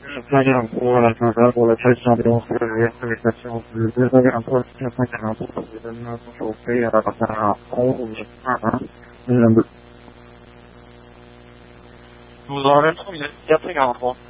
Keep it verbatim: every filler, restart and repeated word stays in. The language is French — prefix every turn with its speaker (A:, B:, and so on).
A: J'espère un peu la faveur pour la création de l'organisation de désolé un peu de cinquante pour cent des événements chauffés à la partie à onze et un. Vous en avez trop, il y a très grand trois.